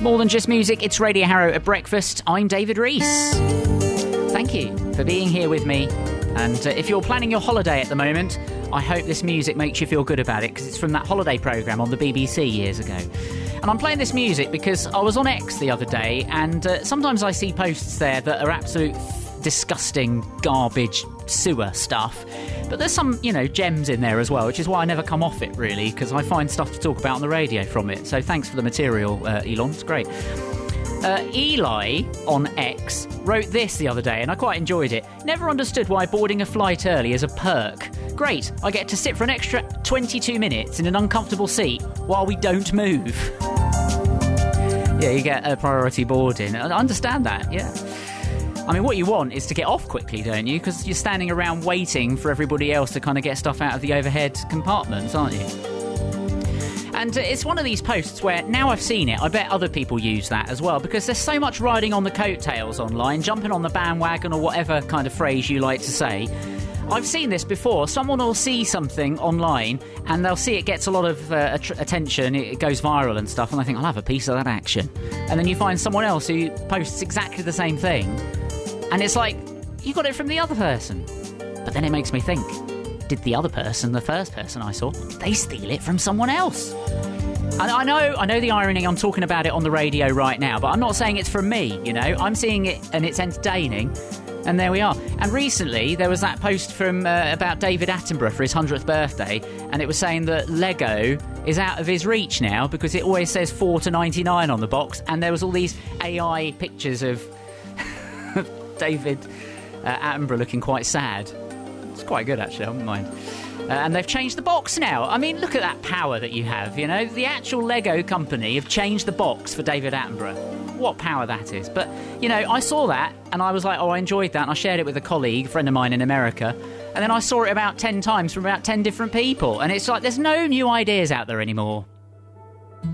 More than just music, it's Radio Harrow at breakfast. I'm David Rees. Thank you for being here with me. And if you're planning your holiday at the moment, I hope this music makes you feel good about it, because it's from that holiday programme on the BBC years ago. And I'm playing this music because I was on X the other day, and sometimes I see posts there that are absolute disgusting garbage sewer stuff. But there's some, gems in there as well, which is why I never come off it, really, because I find stuff to talk about on the radio from it. So thanks for the material, Elon. It's great. Eli on X wrote this the other day, and I quite enjoyed it. Never understood why boarding a flight early is a perk. Great, I get to sit for an extra 22 minutes in an uncomfortable seat while we don't move. Yeah, you get a priority boarding. I understand that, yeah. I mean, what you want is to get off quickly, don't you? Because you're standing around waiting for everybody else to kind of get stuff out of the overhead compartments, aren't you? And it's one of these posts where, now I've seen it, I bet other people use that as well, because there's so much riding on the coattails online, jumping on the bandwagon, or whatever kind of phrase you like to say. I've seen this before. Someone will see something online and they'll see it gets a lot of attention, it goes viral and stuff, and they think, I'll have a piece of that action. And then you find someone else who posts exactly the same thing, and it's like, you got it from the other person. But then it makes me think, did the other person, the first person I saw, did they steal it from someone else? And I know the irony, I'm talking about it on the radio right now, but I'm not saying it's from me, I'm seeing it and it's entertaining, and there we are. And recently there was that post from about David Attenborough for his 100th birthday, and it was saying that Lego is out of his reach now because it always says 4 to 99 on the box, and there was all these AI pictures of David Attenborough looking quite sad. It's quite good, actually, I wouldn't mind. And they've changed the box now. I mean, look at that power that you have, The actual Lego company have changed the box for David Attenborough. What power that is. But, I saw that, and I was like, I enjoyed that, and I shared it with a colleague, a friend of mine in America, and then I saw it about 10 times from about 10 different people, and it's like, there's no new ideas out there anymore.